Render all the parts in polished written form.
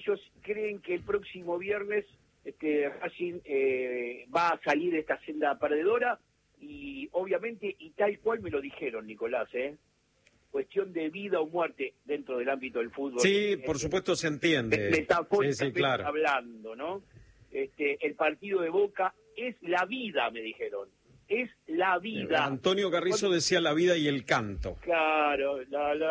muchos creen que el próximo viernes Racing va a salir de esta senda perdedora y obviamente, y tal cual me lo dijeron, Nicolás, cuestión de vida o muerte dentro del ámbito del fútbol. Sí, por supuesto se entiende. Metafóricamente sí, claro. hablando, ¿no? El partido de Boca es la vida, me dijeron. Es la vida. Antonio Carrizo decía la vida y el canto. Claro,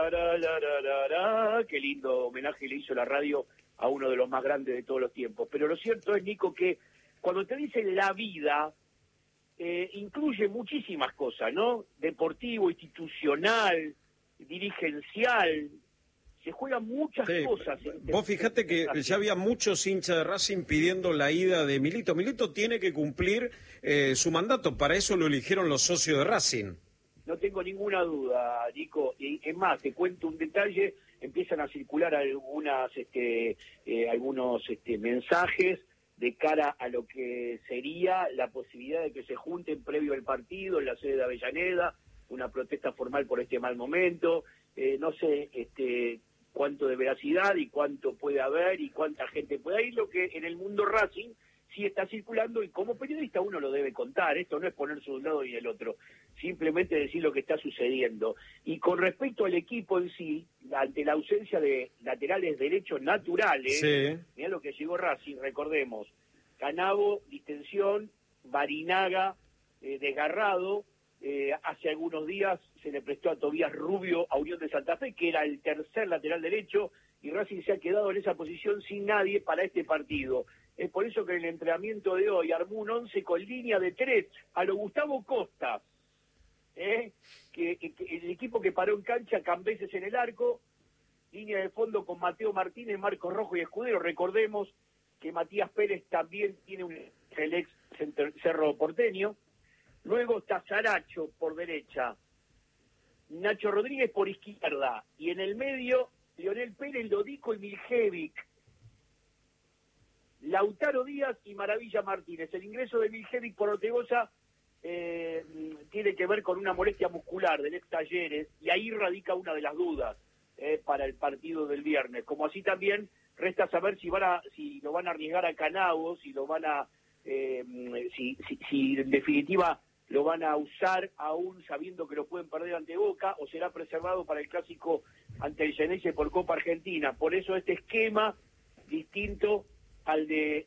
qué lindo homenaje le hizo la radio a uno de los más grandes de todos los tiempos. Pero lo cierto es, Nico, que cuando te dicen la vida, incluye muchísimas cosas, ¿no? Deportivo, institucional, dirigencial, se juegan muchas cosas. Vos fijate que ya había muchos hinchas de Racing pidiendo la ida de Milito. Milito tiene que cumplir su mandato, para eso lo eligieron los socios de Racing. No tengo ninguna duda, Nico, y es más, te cuento un detalle, empiezan a circular algunos mensajes de cara a lo que sería la posibilidad de que se junten previo al partido en la sede de Avellaneda, una protesta formal por este mal momento, no sé cuánto de veracidad y cuánto puede haber y cuánta gente puede ir, lo que en el mundo Racing sí está circulando, y como periodista uno lo debe contar, esto no es ponerse de un lado y del otro, simplemente decir lo que está sucediendo. Y con respecto al equipo en sí, ante la ausencia de laterales derechos naturales, mirá lo que llegó Racing, recordemos, Canavo, distensión, Barinaga, desgarrado, hace algunos días se le prestó a Tobías Rubio a Unión de Santa Fe, que era el tercer lateral derecho, y Racing se ha quedado en esa posición sin nadie para este partido. Es por eso que en el entrenamiento de hoy armó un 11 con línea de 3 a lo Gustavo Costas, que el equipo que paró en cancha, Cambeses en el arco, línea de fondo con Mateo Martínez, Marcos Rojo y Escudero. Recordemos que Matías Pérez también tiene el ex Cerro Porteño. Luego está Saracho por derecha, Nacho Rodríguez por izquierda, y en el medio Leonel Pérez, Lodico y Miljevic, Lautaro Díaz y Maravilla Martínez. El ingreso de Miljevic por Ortegoza tiene que ver con una molestia muscular del ex Talleres, y ahí radica una de las dudas para el partido del viernes. Como así también resta saber si lo van a arriesgar a Canavo, si en definitiva lo van a usar aún sabiendo que lo pueden perder ante Boca, o será preservado para el clásico ante el Geneise por Copa Argentina. Por eso este esquema distinto al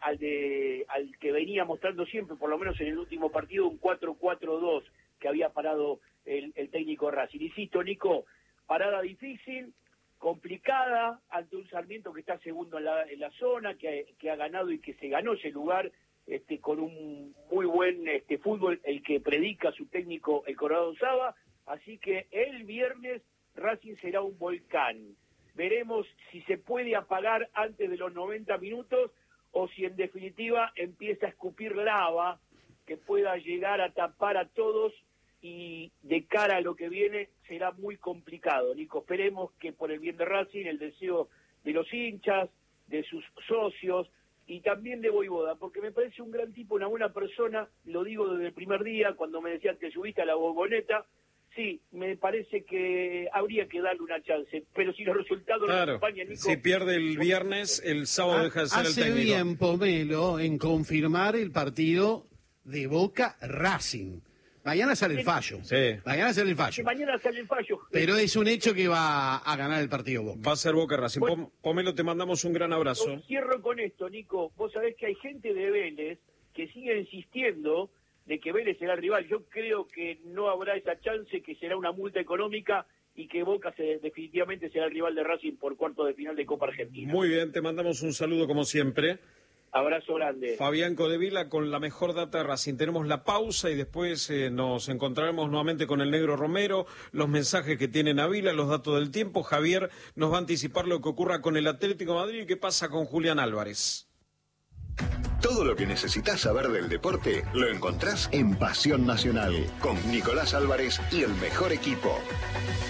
que venía mostrando siempre, por lo menos en el último partido, un 4-4-2 que había parado el técnico Racing. Insisto, Nico, parada difícil, complicada, ante un Sarmiento que está segundo en la zona, que ha ganado y que se ganó ese lugar con un muy buen fútbol, el que predica su técnico, el Colorado Saba. Así que el viernes Racing será un volcán. Veremos si se puede apagar antes de los 90 minutos o si en definitiva empieza a escupir lava que pueda llegar a tapar a todos, y de cara a lo que viene será muy complicado, Nico. Esperemos que por el bien de Racing, el deseo de los hinchas, de sus socios y también de Voivoda, porque me parece un gran tipo, una buena persona, lo digo desde el primer día, cuando me decían que subiste a la Bomboneta. Sí, me parece que habría que darle una chance, pero si los resultados no acompañan, Nico... Si pierde el viernes, el sábado deja de ser el técnico. Hace bien Pomelo en confirmar el partido de Boca Racing. Mañana sale el fallo. Mañana sale el fallo. Mañana sale el fallo. Pero es un hecho que va a ganar el partido Boca. Va a ser Boca Racing. Bueno, Pomelo, te mandamos un gran abrazo. Cierro con esto, Nico. Vos sabés que hay gente de Vélez que sigue insistiendo de que Vélez será el rival. Yo creo que no habrá esa chance, que será una multa económica y que Boca definitivamente será el rival de Racing por cuarto de final de Copa Argentina. Muy bien, te mandamos un saludo como siempre. Abrazo grande. Fabián Codevila con la mejor data de Racing. Tenemos la pausa y después nos encontraremos nuevamente con el Negro Romero, los mensajes que tiene Navila, los datos del tiempo. Javier nos va a anticipar lo que ocurra con el Atlético de Madrid y qué pasa con Julián Álvarez. Todo lo que necesitas saber del deporte lo encontrás en Pasión Nacional con Nicolás Álvarez y el mejor equipo.